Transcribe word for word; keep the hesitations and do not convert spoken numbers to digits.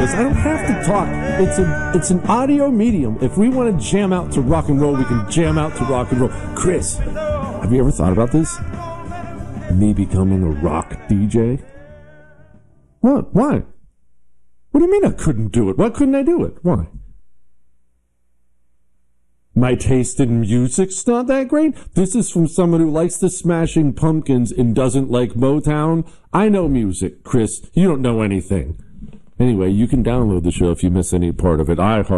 Chris. I don't have to talk. It's a it's an audio medium. If we want to jam out to rock and roll, we can jam out to rock and roll. Chris, have you ever thought about this? Me becoming a rock D J? What? Why? What do you mean I couldn't do it? Why couldn't I do it? Why? My taste in music's not that great? This is from someone who likes the Smashing Pumpkins and doesn't like Motown. I know music, Chris. You don't know anything. Anyway, you can download the show if you miss any part of it. I